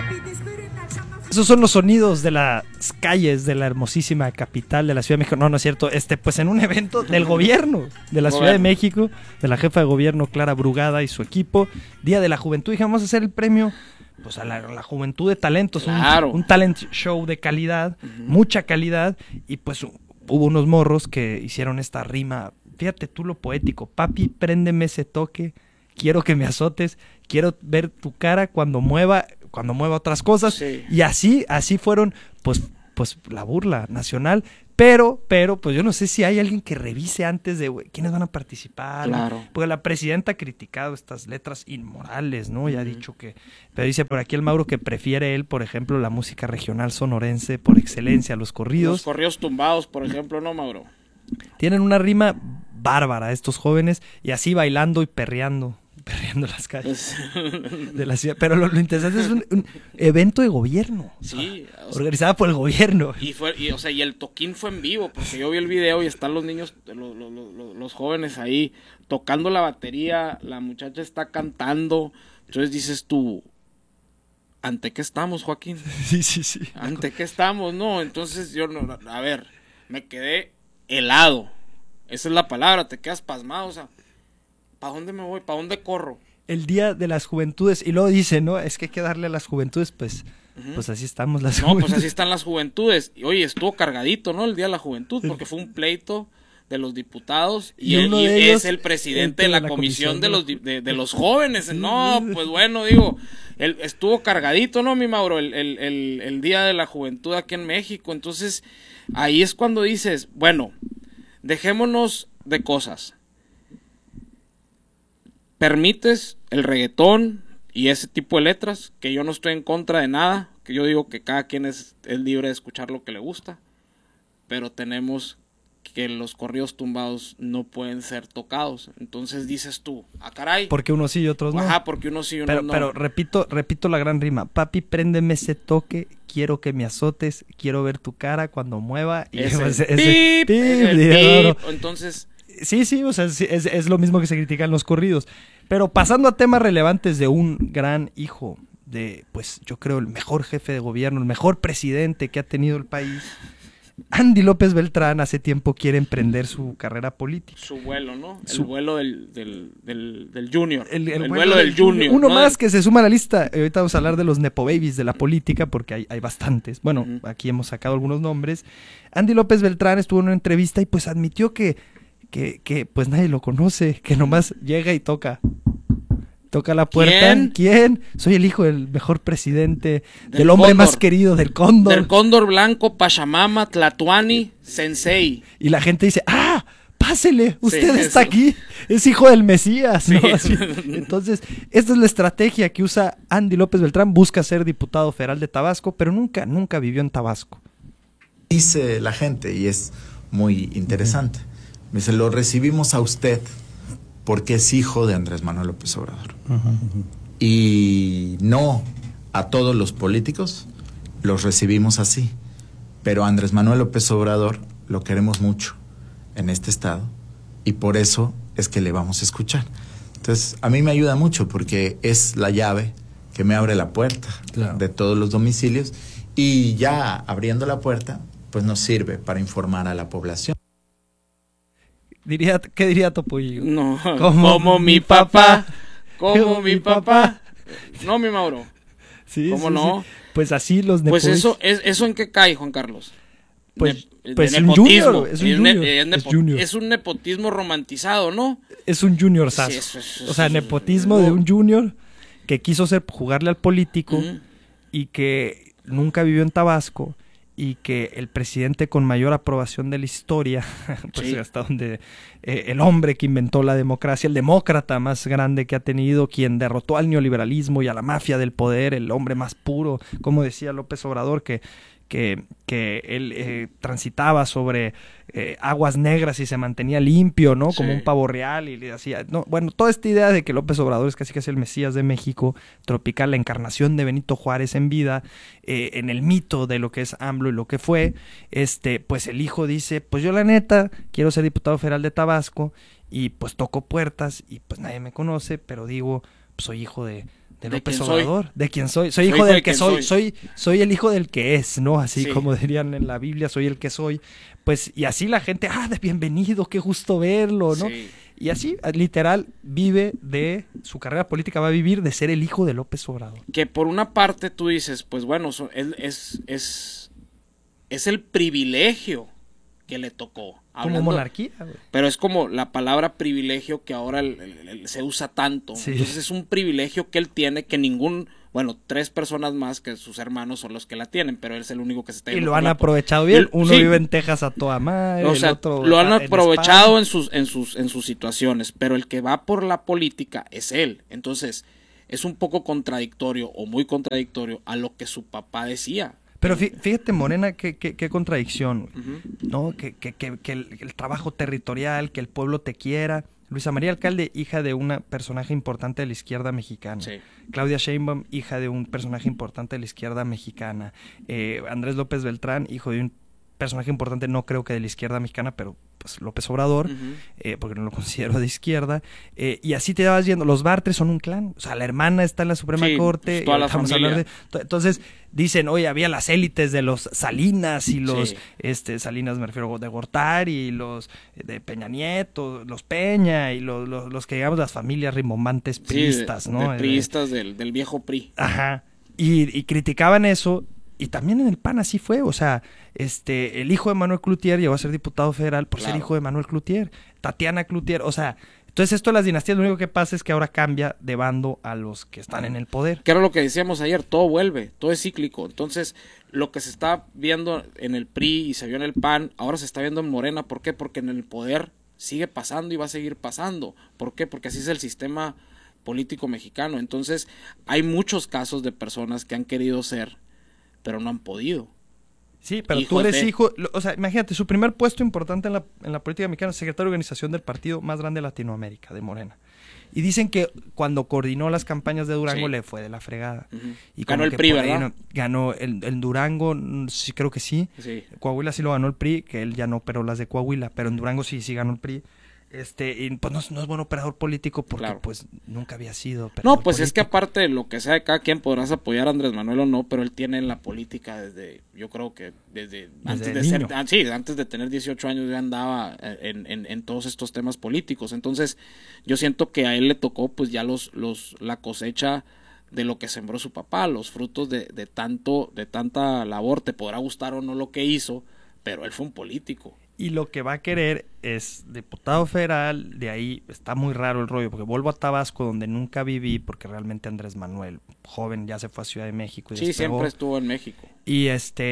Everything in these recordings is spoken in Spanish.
Esos son los sonidos de las calles de la hermosísima capital de la Ciudad de México. No, no es cierto. Pues en un evento del gobierno de la Ciudad de México, de la jefa de gobierno Clara Brugada y su equipo, Día de la Juventud. Dije, vamos a hacer el premio pues a la juventud de talentos. Claro. Un talent show de calidad, mucha calidad. Y pues hubo unos morros que hicieron esta rima. Fíjate tú lo poético. Papi, préndeme ese toque. Quiero que me azotes. Quiero ver tu cara cuando mueva otras cosas. Sí. Y así fueron, pues la burla nacional. Pero, pues yo no sé si hay alguien que revise antes de quiénes van a participar. Claro. Porque la presidenta ha criticado estas letras inmorales, ¿no? Ya ha dicho que... Pero dice por aquí el Mauro que prefiere él, por ejemplo, la música regional sonorense por excelencia, los corridos. Los corridos tumbados, por ejemplo, ¿no, Mauro? Tienen una rima bárbara estos jóvenes y así bailando y perreando las calles de la ciudad. Pero lo interesante es un evento de gobierno. Sí. Organizada por el gobierno. Y el toquín fue en vivo, porque yo vi el video y están los niños, los jóvenes ahí tocando la batería, la muchacha está cantando. Entonces dices tú, ¿ante qué estamos, Joaquín? Sí. ¿Ante qué estamos? No, entonces a ver, me quedé helado. Esa es la palabra, te quedas pasmado, o sea, ¿para dónde me voy? ¿Para dónde corro? El Día de las Juventudes, y luego dice, ¿no? Es que hay que darle a las juventudes, pues así estamos las juventudes. No, pues así están las juventudes. Y oye, estuvo cargadito, ¿no? El Día de la Juventud, porque fue un pleito de los diputados y uno de ellos es el presidente de la comisión de los jóvenes. No, pues bueno, digo, estuvo cargadito, ¿no, mi Mauro? El Día de la Juventud aquí en México. Entonces, ahí es cuando dices, bueno, dejémonos de cosas. Permites el reggaetón y ese tipo de letras, que yo no estoy en contra de nada, que yo digo que cada quien es libre de escuchar lo que le gusta, pero tenemos que los corridos tumbados no pueden ser tocados. Entonces dices tú, caray. Porque unos sí y otros no. Ajá, porque unos sí y otros no. Pero repito la gran rima. Papi, préndeme ese toque, quiero que me azotes, quiero ver tu cara cuando mueva. Y ese pip. Entonces... Sí, o sea, es lo mismo que se critican los corridos. Pero pasando a temas relevantes de un gran hijo de, pues yo creo, el mejor jefe de gobierno, el mejor presidente que ha tenido el país, Andy López Beltrán hace tiempo quiere emprender su carrera política. Su vuelo, ¿no? El vuelo del Junior. El vuelo del Junior. Uno más que se suma a la lista. Ahorita vamos a hablar de los nepo babies de la política porque hay bastantes. Bueno, aquí hemos sacado algunos nombres. Andy López Beltrán estuvo en una entrevista y pues admitió que pues nadie lo conoce, que nomás llega y toca la puerta. ¿Quién? Soy el hijo del mejor presidente, del hombre más querido, del cóndor. Del cóndor blanco, Pachamama, Tlatuani, Sensei. Y la gente dice, pásele, usted está aquí, es hijo del Mesías, ¿no? Así. Entonces, esta es la estrategia que usa Andy López Beltrán, busca ser diputado federal de Tabasco, pero nunca vivió en Tabasco. Dice la gente, y es muy interesante, me dice, lo recibimos a usted porque es hijo de Andrés Manuel López Obrador. Y no a todos los políticos los recibimos así, pero a Andrés Manuel López Obrador lo queremos mucho en este estado y por eso es que le vamos a escuchar. Entonces, a mí me ayuda mucho porque es la llave que me abre la puerta de todos los domicilios y ya abriendo la puerta, pues nos sirve para informar a la población. ¿Qué diría Topollillo? No, como mi papá. Como mi papá. No, mi Mauro. Sí, ¿Cómo no? Sí. Pues así los nepotismos. Pues eso en qué cae, Juan Carlos. Pues nepotismo. Es un junior. Es un nepotismo romantizado, ¿no? Es un junior sazo. O sea, nepotismo de un junior que quiso jugarle al político y que nunca vivió en Tabasco. Y que el presidente con mayor aprobación de la historia, pues hasta donde el hombre que inventó la democracia, el demócrata más grande que ha tenido, quien derrotó al neoliberalismo y a la mafia del poder, el hombre más puro, como decía López Obrador, que él transitaba sobre aguas negras y se mantenía limpio, ¿no? Como un pavo real y le hacía... No, bueno, toda esta idea de que López Obrador es casi el Mesías de México, tropical, la encarnación de Benito Juárez en vida, en el mito de lo que es AMLO y lo que fue, pues el hijo dice, pues yo la neta quiero ser diputado federal de Tabasco y pues toco puertas y pues nadie me conoce, pero digo, pues soy hijo de De López Obrador. ¿De quién soy? Soy hijo del que soy. Soy el hijo del que es, ¿no? Así como dirían en la Biblia, soy el que soy. Pues, y así la gente, de bienvenido, qué gusto verlo, ¿no? Sí. Y así, literal, vive de su carrera política, va a vivir de ser el hijo de López Obrador. Que por una parte tú dices, pues bueno, es el privilegio que le tocó. Como monarquía, güey. Pero es como la palabra privilegio que ahora se usa tanto. Sí. Entonces es un privilegio que él tiene que bueno, 3 personas más que sus hermanos son los que la tienen, pero él es el único que se está yendo. Y lo han aprovechado bien. Uno vive en Texas a toda madre, o sea, otro lo han aprovechado en sus situaciones, pero el que va por la política es él. Entonces, es un poco contradictorio o muy contradictorio a lo que su papá decía. Pero fíjate, Morena, qué contradicción, ¿no? Que el trabajo territorial, que el pueblo te quiera. Luisa María Alcalde, hija de una personaje importante de la izquierda mexicana. Sí. Claudia Sheinbaum, hija de un personaje importante de la izquierda mexicana. Andrés López Beltrán, hijo de un personaje importante, no creo que de la izquierda mexicana, pero pues López Obrador, porque no lo considero de izquierda, y así te vas yendo. Los Bartres son un clan, o sea, la hermana está en la Suprema Corte, toda la familia. Entonces dicen, oye, había las élites de los Salinas y los, Salinas me refiero de Gortari, y los de Peña Nieto, los Peña, y los que digamos las familias rimbombantes priistas, ¿no? De priistas del viejo PRI. Ajá, y criticaban eso. Y también en el PAN así fue, o sea, el hijo de Manuel Cloutier llegó a ser diputado federal por ser hijo de Manuel Cloutier, Tatiana Cloutier, o sea, entonces esto de las dinastías, lo único que pasa es que ahora cambia de bando a los que están en el poder. Que era lo que decíamos ayer, todo vuelve, todo es cíclico, entonces lo que se está viendo en el PRI y se vio en el PAN, ahora se está viendo en Morena, ¿por qué? Porque en el poder sigue pasando y va a seguir pasando, ¿por qué? Porque así es el sistema político mexicano, entonces hay muchos casos de personas que han querido ser pero no han podido. Sí, pero tú eres hijo, o sea, imagínate, su primer puesto importante en la política mexicana, secretario de organización del partido más grande de Latinoamérica, de Morena. Y dicen que cuando coordinó las campañas de Durango le fue de la fregada. Y ganó el PRI, ¿verdad? Ganó el Durango, sí, creo que sí. Coahuila sí lo ganó el PRI, que él ya no operó las de Coahuila, pero en Durango sí ganó el PRI. Y pues no es buen operador político porque pues nunca había sido operador No, pues político. Es que aparte de lo que sea de cada quien podrás apoyar a Andrés Manuel o no, pero él tiene en la política yo creo que desde antes de tener 18 años ya andaba en todos estos temas políticos, entonces yo siento que a él le tocó pues ya la cosecha de lo que sembró su papá, los frutos de tanta labor, te podrá gustar o no lo que hizo, pero él fue un político. Y lo que va a querer es diputado federal, de ahí está muy raro el rollo, porque vuelvo a Tabasco, donde nunca viví, porque realmente Andrés Manuel, joven, ya se fue a Ciudad de México. Sí, siempre estuvo en México. Y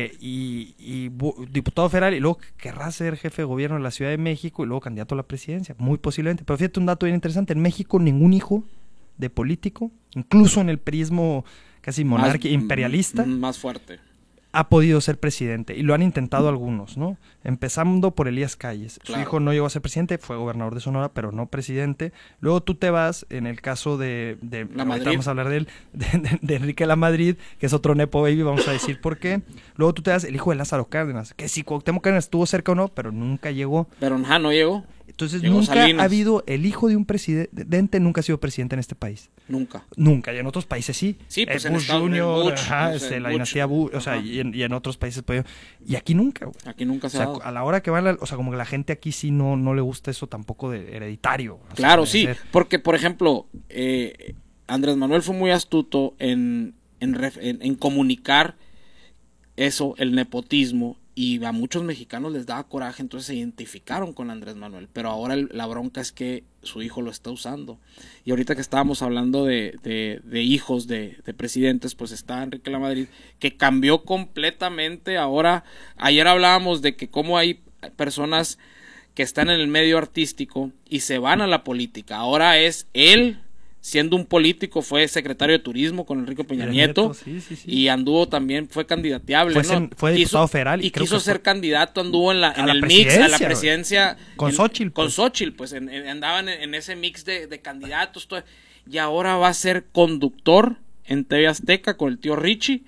diputado federal, y luego querrá ser jefe de gobierno de la Ciudad de México, y luego candidato a la presidencia, muy posiblemente. Pero fíjate un dato bien interesante, en México ningún hijo de político, incluso en el prismo casi monárquico, imperialista, más fuerte, ha podido ser presidente, y lo han intentado algunos, ¿no? Empezando por Elías Calles. Claro. Su hijo no llegó a ser presidente, fue gobernador de Sonora, pero no presidente. Luego tú te vas, en el caso de vamos a hablar de él, de Enrique Lamadrid, que es otro nepo baby, vamos a decir por qué. Luego tú te vas, el hijo de Lázaro Cárdenas, que si Cuauhtémoc Cárdenas estuvo cerca o no, pero nunca llegó. Pero no llegó. Entonces nunca Salinas. Ha habido, el hijo de un presidente nunca ha sido presidente en este país. Nunca, y en otros países sí. Sí, pues en Bush Jr., la dinastía Bush, o sea, y en otros países, pues, y aquí nunca, güey. Aquí nunca se ha dado. A la hora que van, o sea, como que la gente aquí sí no le gusta eso tampoco de hereditario. Claro, sí, porque, por ejemplo, Andrés Manuel fue muy astuto en comunicar eso, el nepotismo, y a muchos mexicanos les daba coraje, entonces se identificaron con Andrés Manuel, pero ahora la bronca es que su hijo lo está usando. Y ahorita que estábamos hablando de hijos de presidentes, pues está Enrique Lamadrid, que cambió completamente. Ahora, ayer hablábamos de que cómo hay personas que están en el medio artístico y se van a la política. Ahora es él, siendo un político, fue secretario de turismo con Enrique Peña Nieto, sí. Y anduvo también, fue candidateable, fue diputado federal y quiso ser candidato, anduvo en el mix a la presidencia con Xóchitl, pues andaban en ese mix de candidatos, y ahora va a ser conductor en TV Azteca con el tío Richie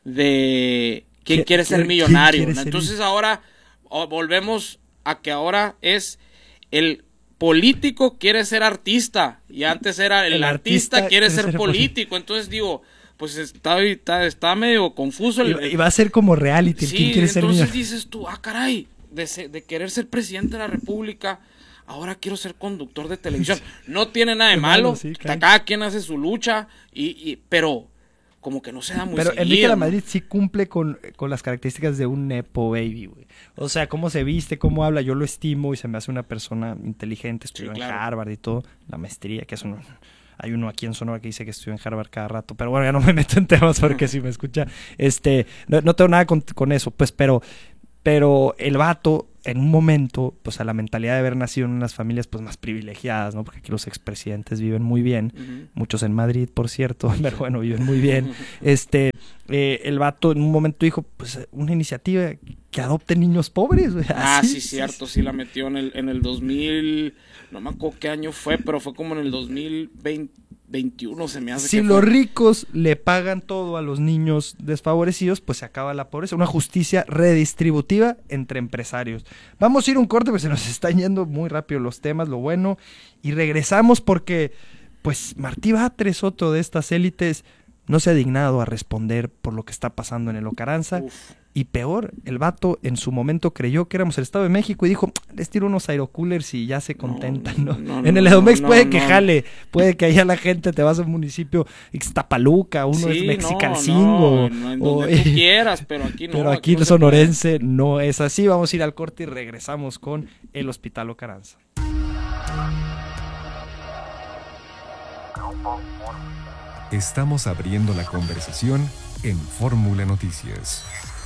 de ¿Quién quiere ser millonario? Entonces ahora volvemos a que ahora es el político quiere ser artista y antes era el artista quiere ser político. Entonces digo, pues está medio confuso. Y va a ser como reality. Sí, ¿Quién quiere ser entonces dices tú, caray, de querer ser presidente de la República, ahora quiero ser conductor de televisión. No tiene nada de malo, sí, claro. Cada quien hace su lucha, pero como que no se da muy seguido. Pero Enrique de la Madrid sí cumple con las características de un nepo baby, güey. O sea, cómo se viste, cómo habla, yo lo estimo y se me hace una persona inteligente, estudió en Harvard y todo, la maestría, que eso no... Hay uno aquí en Sonora que dice que estudió en Harvard cada rato, pero bueno, ya no me meto en temas porque si me escucha, no tengo nada con eso, pues, pero el vato, en un momento, pues a la mentalidad de haber nacido en unas familias pues más privilegiadas, ¿no? Porque aquí los expresidentes viven muy bien, muchos en Madrid, por cierto, pero bueno, viven muy bien. El vato en un momento dijo, pues, una iniciativa que adopte niños pobres, güey. Sí, cierto, sí la metió en el 2000, no me acuerdo qué año fue, pero fue como en el 2021 se me hace. Si los ricos le pagan todo a los niños desfavorecidos, pues se acaba la pobreza. Una justicia redistributiva entre empresarios. Vamos a ir a un corte porque se nos están yendo muy rápido los temas, lo bueno, y regresamos porque, pues, Martí Batres, otro de estas élites, no se ha dignado a responder por lo que está pasando en el Ocaranza. Y peor, el vato en su momento creyó que éramos el Estado de México y dijo, les tiro unos aerocoolers y ya se contentan, ¿no? En el Edomex puede que jale, puede que allá la gente te vas a un municipio Ixtapaluca, uno es Mexicalcingo. En donde tú quieras, pero aquí no. Pero aquí el sonorense no es así. Vamos a ir al corte y regresamos con el Hospital Ocaranza. Estamos abriendo la conversación en Fórmula Noticias.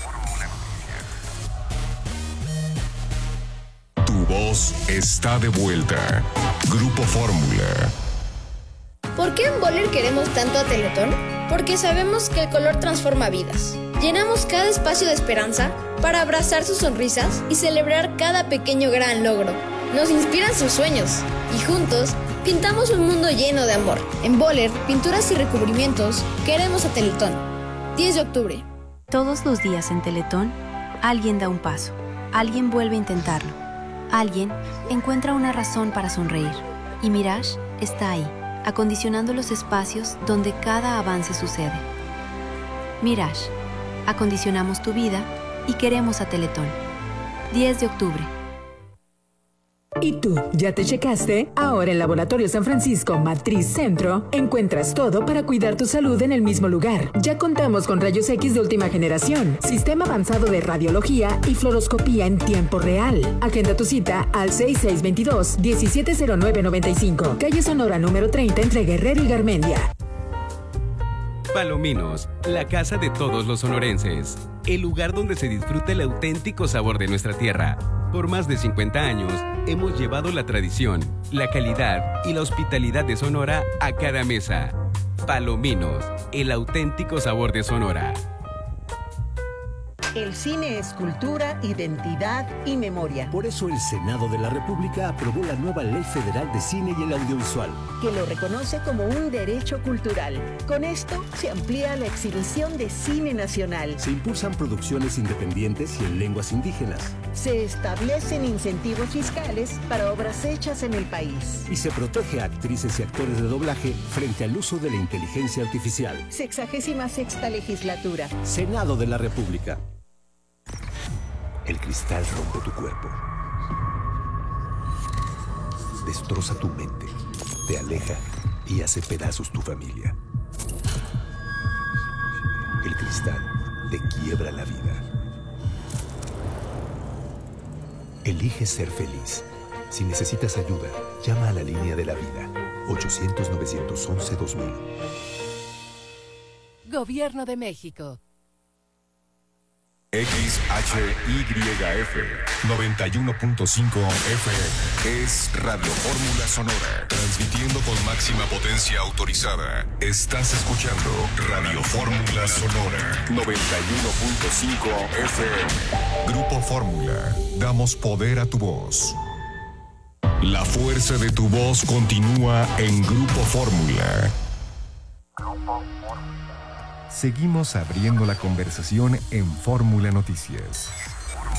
Tu voz está de vuelta. Grupo Fórmula. ¿Por qué en Boller queremos tanto a Teletón? Porque sabemos que el color transforma vidas. Llenamos cada espacio de esperanza para abrazar sus sonrisas y celebrar cada pequeño gran logro. Nos inspiran sus sueños y juntos pintamos un mundo lleno de amor. En Boller, pinturas y recubrimientos, queremos a Teletón. 10 de octubre. Todos los días en Teletón, alguien da un paso. Alguien vuelve a intentarlo. Alguien encuentra una razón para sonreír. Y Mirage está ahí, acondicionando los espacios donde cada avance sucede. Mirage. Acondicionamos tu vida y queremos a Teletón. 10 de octubre. ¿Y tú, ya te checaste? Ahora en Laboratorio San Francisco Matriz Centro encuentras todo para cuidar tu salud en el mismo lugar. Ya contamos con rayos X de última generación, sistema avanzado de radiología y fluoroscopía en tiempo real. Agenda tu cita al 6622-170995, calle Sonora número 30 entre Guerrero y Garmendia. Palominos, la casa de todos los sonorenses. El lugar donde se disfruta el auténtico sabor de nuestra tierra. Por más de 50 años, hemos llevado la tradición, la calidad y la hospitalidad de Sonora a cada mesa. Palominos, el auténtico sabor de Sonora. El cine es cultura, identidad y memoria. Por eso el Senado de la República aprobó la nueva Ley Federal de Cine y el Audiovisual, que lo reconoce como un derecho cultural. Con esto se amplía la exhibición de cine nacional. Se impulsan producciones independientes y en lenguas indígenas. Se establecen incentivos fiscales para obras hechas en el país. Y se protege a actrices y actores de doblaje frente al uso de la inteligencia artificial. 66ª legislatura. Senado de la República. El cristal rompe tu cuerpo. Destroza tu mente. Te aleja y hace pedazos tu familia. El cristal te quiebra la vida. Elige ser feliz. Si necesitas ayuda, llama a la línea de la vida. 800-911-2000. Gobierno de México. XHYF 91.5 FM es Radio Fórmula Sonora, transmitiendo con máxima potencia autorizada. Estás escuchando Radio Fórmula Sonora 91.5 FM. Grupo Fórmula, damos poder a tu voz. La fuerza de tu voz continúa en Grupo Fórmula. Seguimos abriendo la conversación en Fórmula Noticias.